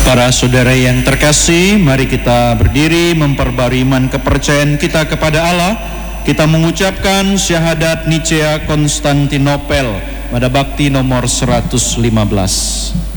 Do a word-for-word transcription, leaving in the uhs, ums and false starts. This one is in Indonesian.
Para saudara yang terkasih, mari kita berdiri memperbarui iman kepercayaan kita kepada Allah. Kita mengucapkan syahadat Nicea Konstantinopel pada bakti nomor seratus lima belas.